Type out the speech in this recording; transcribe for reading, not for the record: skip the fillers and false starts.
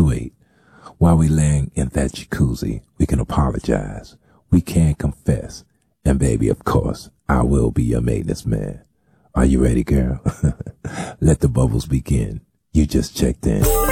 628. While we laying in that jacuzzi, we can apologize. We can confess. And baby, of course, I will be your maintenance man. Are you ready, girl? Let the bubbles begin. You just checked in.